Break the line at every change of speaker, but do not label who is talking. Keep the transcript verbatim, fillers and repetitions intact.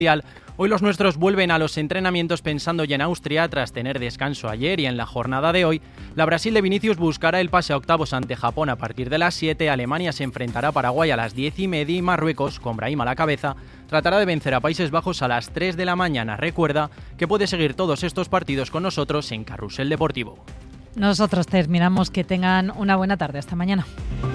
Hoy los nuestros vuelven a los entrenamientos pensando ya en Austria tras tener descanso ayer, y en la jornada de hoy la Brasil de Vinicius buscará el pase a octavos ante Japón a partir de las siete, Alemania se enfrentará a Paraguay a las diez y media y Marruecos, con Brahim a la cabeza, tratará de vencer a Países Bajos a las tres de la mañana. Recuerda que puede seguir todos estos partidos con nosotros en Carrusel Deportivo.
Nosotros terminamos, que tengan una buena tarde. Hasta mañana.